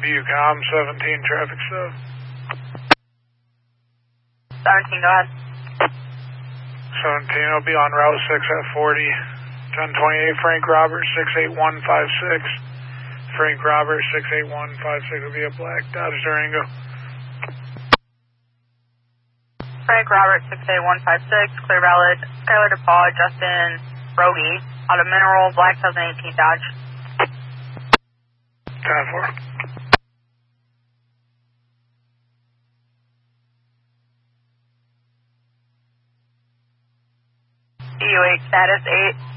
Bucom 17 traffic stop. 17, go ahead. 17 will be on Route 6 at 40. 1028 Frank Roberts 68156. Frank Roberts 68156 will be a black Dodge Durango. Frank Roberts 68156, clear valid. Skylar DePaul, Justin Rogie, out of Mineral, black 2018 Dodge. 10-4. DU8 status 8.